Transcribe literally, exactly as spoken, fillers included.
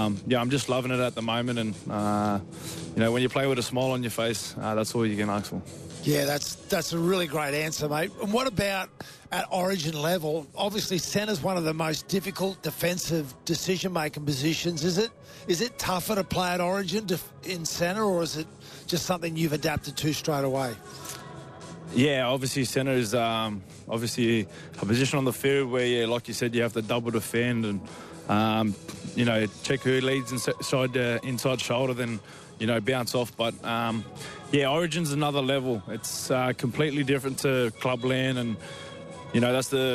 um, yeah, I'm just loving it at the moment. And, uh, you know, when you play with a smile on your face, uh, that's all you can ask for. Yeah, that's that's a really great answer, mate. And what about at origin level? Obviously, centre's one of the most difficult defensive decision-making positions. Is it is it tougher to play at origin to, in centre, or is it just something you've adapted to straight away? Yeah, obviously centre is um, obviously a position on the field where, yeah, like you said, you have to double defend and, um, you know, check who leads inside the inside shoulder, then, you know, bounce off. But, um, yeah, Origin's another level. It's uh, completely different to clubland, and, you know, that's the